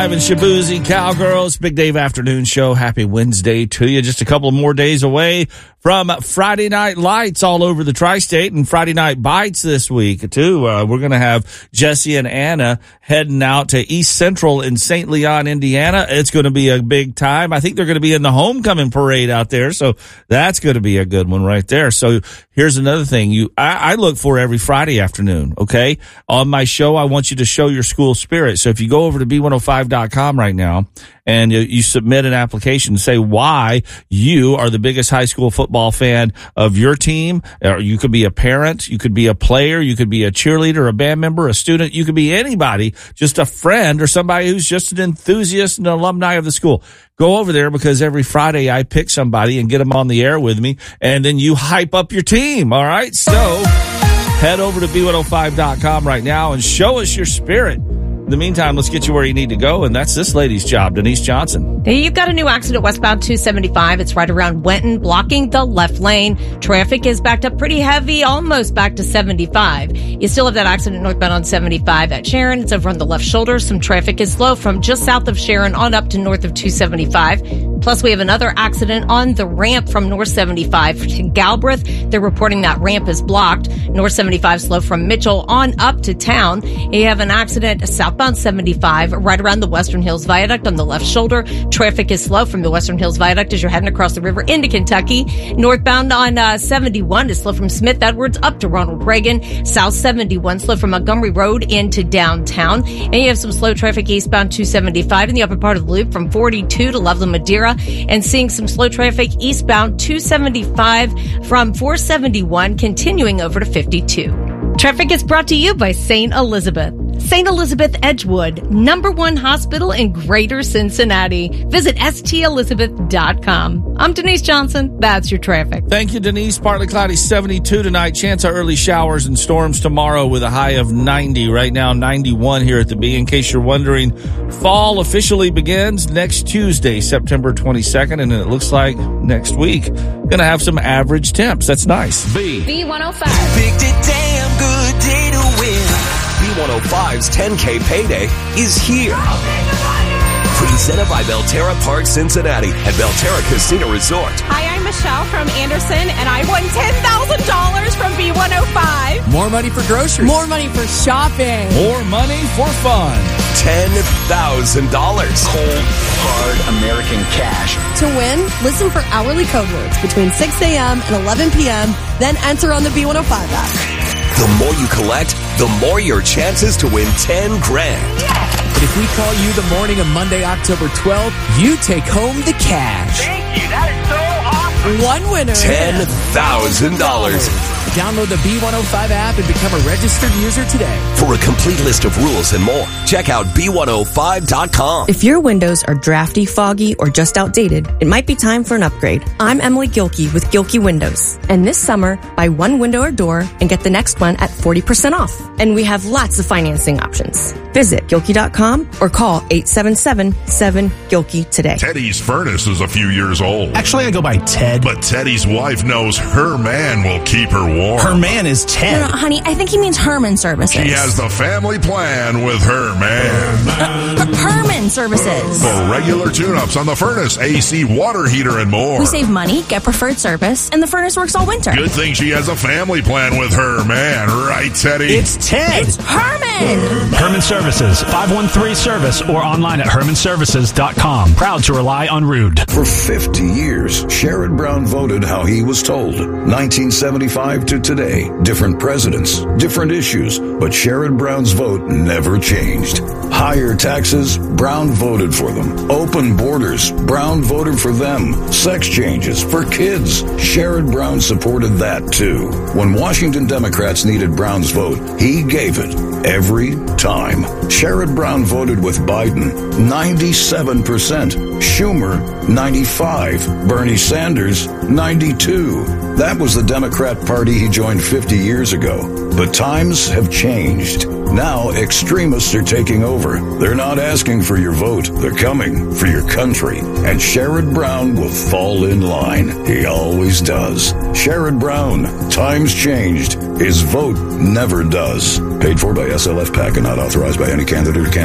Ivan Shabuzi, Cowgirls, Big Dave Afternoon Show. Happy Wednesday to you. Just a couple more days away from Friday Night Lights all over the tri-state and Friday Night Bites this week, too. We're going to have Jesse and Anna heading out to East Central in St. Leon, Indiana. It's going to be a big time. I think they're going to be in the homecoming parade out there, so that's going to be a good one right there. So here's another thing I look for every Friday afternoon, okay? On my show, I want you to show your school spirit. So if you go over to B105.com right now and you submit an application, say why you are the biggest high school football fan of your team, or you could be a parent, you could be a player, you could be a cheerleader, a band member, a student, you could be anybody, just a friend or somebody who's just an enthusiast and alumni of the school. Go over there because every Friday I pick somebody and get them on the air with me, and then you hype up your team, all right? So head over to B105.com right now and show us your spirit. In the meantime, let's get you where you need to go, and that's this lady's job, Denise Johnson. Hey, you've got a new accident westbound 275. It's right around Wenton, blocking the left lane. Traffic is backed up pretty heavy, almost back to 75. You still have that accident northbound on 75 at Sharon. It's over on the left shoulder. Some traffic is slow from just south of Sharon on up to north of 275. Plus, we have another accident on the ramp from North 75 to Galbraith. They're reporting that ramp is blocked. North 75 slow from Mitchell on up to town. You have an accident southbound 75 right around the Western Hills Viaduct on the left shoulder. Traffic is slow from the Western Hills Viaduct as you're heading across the river into Kentucky. Northbound on 71 is slow from Smith Edwards up to Ronald Reagan. South 71 slow from Montgomery Road into downtown. And you have some slow traffic eastbound 275 in the upper part of the loop from 42 to Loveland Madeira. And seeing some slow traffic eastbound 275 from 471 continuing over to 52. Traffic is brought to you by St. Elizabeth. St. Elizabeth Edgewood, #1 hospital in Greater Cincinnati. Visit stelizabeth.com. I'm Denise Johnson. That's your traffic. Thank you, Denise. Partly cloudy, 72 tonight. Chance of early showers and storms tomorrow with a high of 90. Right now, 91 here at the B. In case you're wondering, fall officially begins next Tuesday, September 22nd, and it looks like next week going to have some average temps. That's nice. B105. Picked a damn good day to win. B105's 10K payday is here. Presented by Belterra Park Cincinnati at Belterra Casino Resort. Hi, I'm Michelle from Anderson, and I won $10,000 from B105. More money for groceries. More money for shopping. More money for fun. $10,000. Cold, hard American cash. To win, listen for hourly code words between 6 a.m. and 11 p.m., then enter on the B105 app. The more you collect, the more your chances to win $10,000. If we call you the morning of Monday, October 12th, you take home the cash. Thank you. That is so awesome. One winner. $10,000. Download the B105 app and become a registered user today. For a complete list of rules and more, check out B105.com. If your windows are drafty, foggy, or just outdated, it might be time for an upgrade. I'm Emily Gilkey with Gilkey Windows. And this summer, buy one window or door and get the next one at 40% off. And we have lots of financing options. Visit Gilkey.com or call 877-7-GILKEY today. Teddy's furnace is a few years old. Actually, I go by Ted. But Teddy's wife knows her man will keep her warm. Her man is Ted. No, honey, I think he means Herman Services. She has the family plan with her man. Herman Services. For regular tune-ups on the furnace, AC, water heater, and more. We save money, get preferred service, and the furnace works all winter. Good thing she has a family plan with her man. Right, Teddy? It's Ted. It's Herman. Herman Services, 513-SERVICE or online at hermanservices.com. Proud to rely on Rude. For 50 years, Sherrod Brown voted how he was told. 1975 to today, different presidents, different issues, but Sherrod Brown's vote never changed. Higher taxes, Brown voted for them. Open borders, Brown voted for them. Sex changes for kids, Sherrod Brown supported that too. When Washington Democrats needed Brown's vote, he gave it every time. Sherrod Brown voted with Biden, 97%. Schumer, 95%. Bernie Sanders, 92%. That was the Democrat Party he joined 50 years ago. But times have changed. Now extremists are taking over. They're not asking for your vote. They're coming for your country. And Sherrod Brown will fall in line. He always does. Sherrod Brown. Times changed. His vote never does. Paid for by SLF PAC and not authorized by any candidate or candidate.